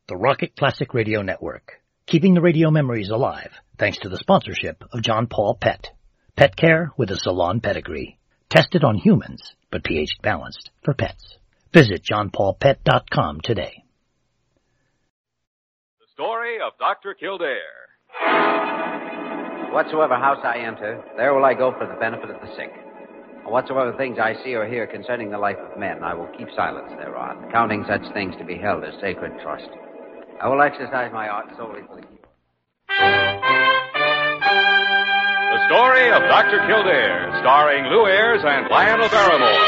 the Rocket Classic Radio Network, keeping the radio memories alive thanks to the sponsorship of John Paul Pet. Pet care with a salon pedigree. Tested on humans, but pH balanced for pets. Visit johnpaulpet.com today. The story of Dr. Kildare. Whatsoever house I enter, there will I go for the benefit of the sick. Whatsoever things I see or hear concerning the life of men, I will keep silence thereon, counting such things to be held as sacred trust. I will exercise my art solely for the cure. The story of Dr. Kildare, starring Lou Ayres and Lionel Barrymore.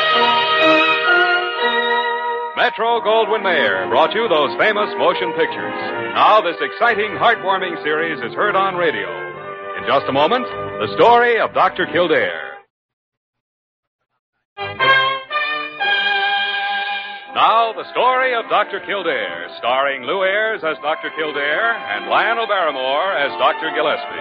Metro-Goldwyn-Mayer brought you those famous motion pictures. Now this exciting, heartwarming series is heard on radio. In just a moment, the story of Dr. Kildare. Now, the story of Dr. Kildare, starring Lou Ayres as Dr. Kildare and Lionel Barrymore as Dr. Gillespie.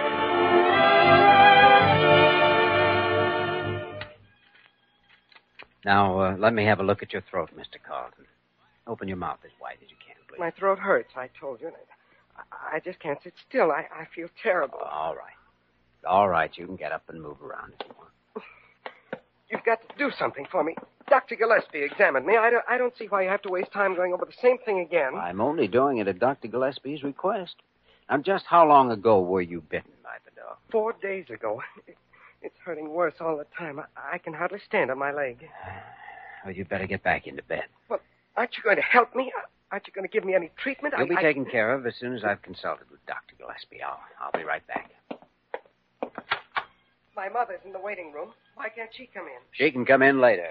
Now, let me have a look at your throat, Mr. Carlton. Open your mouth as wide as you can, please. My throat hurts, I told you. I just can't sit still. I feel terrible. All right. All right, you can get up and move around if you want. You've got to do something for me. Dr. Gillespie examined me. I don't see why you have to waste time going over the same thing again. I'm only doing it at Dr. Gillespie's request. Now, just how long ago were you bitten by the dog? 4 days ago. It's hurting worse all the time. I can hardly stand on my leg. Well, you'd better get back into bed. Well, aren't you going to help me? Aren't you going to give me any treatment? You'll be taken care of as soon as I've consulted with Dr. Gillespie. I'll be right back. My mother's in the waiting room. Why can't she come in? She can come in later.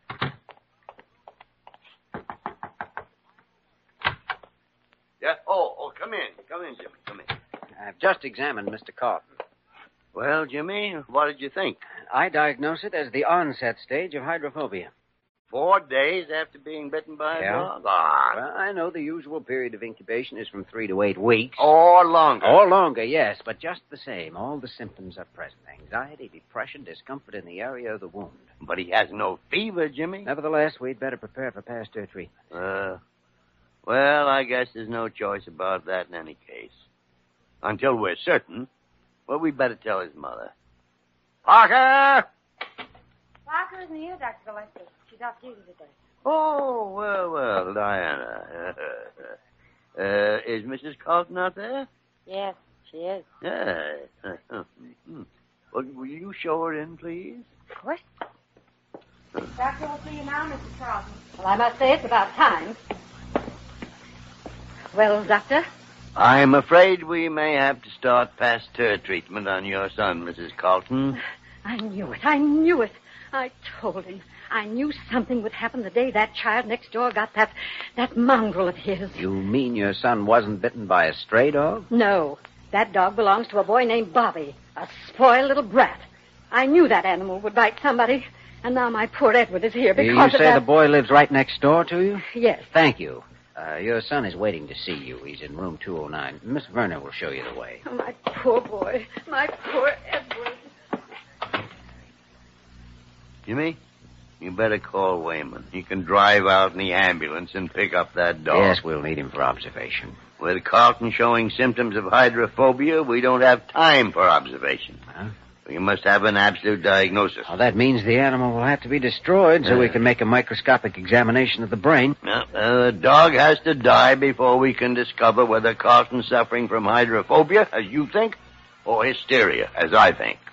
Yeah? Oh, come in. Come in, Jimmy. Come in. I've just examined Mr. Carlton. Well, Jimmy, what did you think? I diagnose it as the onset stage of hydrophobia. 4 days after being bitten by a dog? Ah. Well, I know the usual period of incubation is from 3 to 8 weeks. Or longer. Or longer, yes. But just the same, all the symptoms are present. Anxiety, depression, discomfort in the area of the wound. But he has no fever, Jimmy. Nevertheless, we'd better prepare for Pasteur treatment. Well, I guess there's no choice about that in any case. Until we're certain. Well, we'd better tell his mother. Parker! Parker isn't here, Dr. Gillespie. She's off duty today. Oh, well, Diana. Is Mrs. Carlton out there? Yes, she is. Yeah. Well, will you show her in, please? Of course. Doctor will see you now, Mrs. Carlton. Well, I must say it's about time. Well, Doctor? I'm afraid we may have to start Pasteur treatment on your son, Mrs. Carlton. I knew it. I told him. I knew something would happen the day that child next door got that mongrel of his. You mean your son wasn't bitten by a stray dog? No. That dog belongs to a boy named Bobby, a spoiled little brat. I knew that animal would bite somebody, and now my poor Edward is here because you say the boy lives right next door to you? Yes. Thank you. Your son is waiting to see you. He's in room 209. Miss Verner will show you the way. Oh, my poor boy. My poor Edward. Jimmy, you better call Wayman. He can drive out in the ambulance and pick up that dog. Yes, we'll need him for observation. With Carlton showing symptoms of hydrophobia, we don't have time for observation. Huh? We must have an absolute diagnosis. Well, that means the animal will have to be destroyed so we can make a microscopic examination of the brain. The dog has to die before we can discover whether Carlton's suffering from hydrophobia, as you think, or hysteria, as I think.